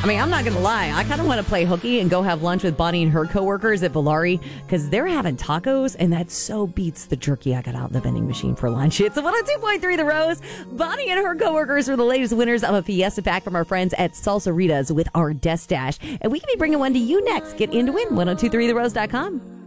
I mean, I'm not going to lie. I kind of want to play hooky and go have lunch with Bonnie and her coworkers at Valari because they're having tacos, and that so beats the jerky I got out in the vending machine for lunch. It's a 102.3 The Rose. Bonnie and her coworkers were the latest winners of a Fiesta pack from our friends at Salsa Rita's with our Death Stash. And we can be bringing one to you next. Get in to win. 1023therose.com.